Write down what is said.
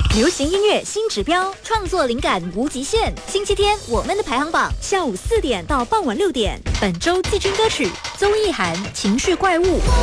流行音乐新指标，创作灵感无极限。星期天我们的排行榜，下午4点到傍晚6点。本周季军歌曲：邹意涵《情绪怪物》。